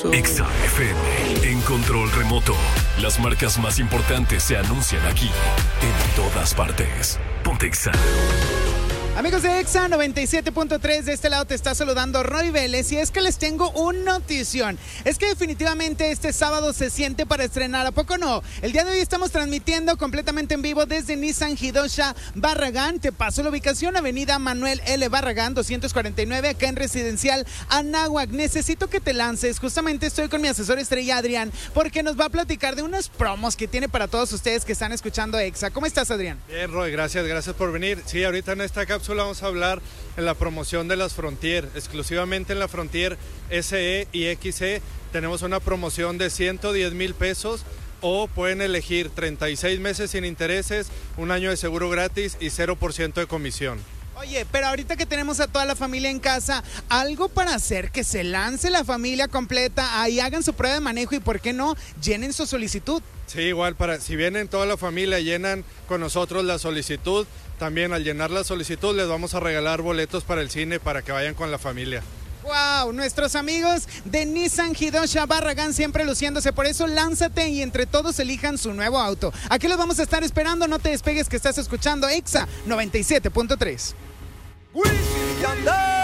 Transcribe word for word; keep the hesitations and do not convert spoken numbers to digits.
eso. Exa F M, en control remoto. Las marcas más importantes se anuncian aquí, en todas partes. Ponte Exa. Amigos de Exa noventa y siete punto tres, de este lado te está saludando Roy Vélez y es que les tengo una notición. Es que definitivamente este sábado se siente para estrenar, ¿a poco no? El día de hoy estamos transmitiendo completamente en vivo desde Nissan Hidosha Barragán. Te paso la ubicación, avenida Manuel L. Barragán doscientos cuarenta y nueve, acá en Residencial Anáhuac. Necesito que te lances, justamente estoy con mi asesor estrella Adrián, porque nos va a platicar de unas promos que tiene para todos ustedes que están escuchando Exa. ¿Cómo estás, Adrián? Bien, Roy, gracias, gracias por venir. Sí, ahorita en esta cápsula vamos a hablar en la promoción de las Frontier, exclusivamente en la Frontier S E y X E tenemos una promoción de ciento diez mil pesos o pueden elegir treinta y seis meses sin intereses, un año de seguro gratis y cero por ciento de comisión. Oye, pero ahorita que tenemos a toda la familia en casa, algo para hacer que se lance la familia completa, ahí hagan su prueba de manejo y por qué no, llenen su solicitud. Sí, igual, para si vienen toda la familia, llenan con nosotros la solicitud, también al llenar la solicitud les vamos a regalar boletos para el cine para que vayan con la familia. Wow, nuestros amigos de Nissan Hidosha Barragán siempre luciéndose, por eso lánzate y entre todos elijan su nuevo auto. Aquí los vamos a estar esperando, no te despegues que estás escuchando Exa noventa y siete punto tres. Wisin y Yandel.